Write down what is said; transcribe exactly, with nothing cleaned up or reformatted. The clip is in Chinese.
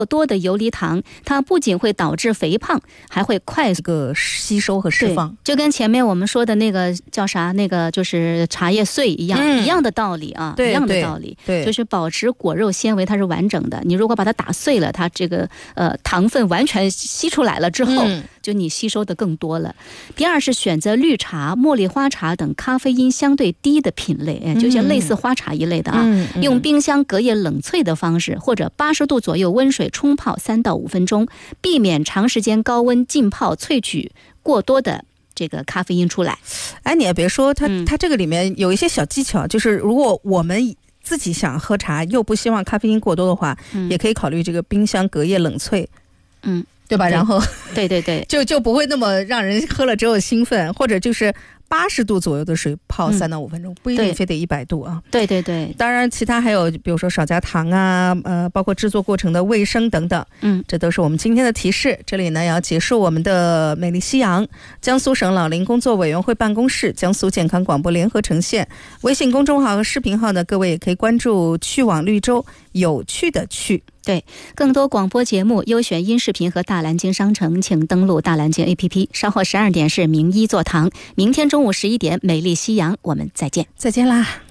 多的游离糖，它不仅会导致肥胖，还会快速个吸收和释放， 就跟前面我们说的那个叫啥，那个就是茶叶碎一样、嗯、一样的道理啊， 对， 一样的道理， 对， 就是保持果肉纤维它是完整的。你如果把它打碎了，它这个呃糖分完全吸出来了之后、嗯、就你吸收的更多了。第二是选择绿茶、茉莉花茶等咖啡因相对低的品类，哎，就像类似花茶一类的啊、嗯嗯、用冰箱隔夜冷萃的方式，或者八十度左右温水冲泡三到五分钟，避免长时间高温浸泡萃取过多的这个咖啡因出来。 哎，你也别说它、嗯、它这个里面有一些小技巧，就是如果我们自己想喝茶又不希望咖啡因过多的话、嗯、也可以考虑这个冰箱隔夜冷萃，嗯，对吧？对，然后对对对， 就就不会那么让人喝了之后兴奋，或者就是八十度左右的水泡三到五分钟、嗯、不一定非得一百度啊。 对对对， 当然其他还有比如说少加糖啊，呃，包括制作过程的卫生等等，嗯，这都是我们今天的提示。这里呢要结束我们的美丽夕阳，江苏省老龄工作委员会办公室、江苏健康广播联合呈现。微信公众号和视频号呢，各位也可以关注去往绿洲，有趣的去。 对，更多广播节目、优选音视频和大蓝鲸商城，请登录大蓝鲸 A P P。稍后十二点是名医座堂，明天中午十一点美丽夕阳，我们再见， 再见啦。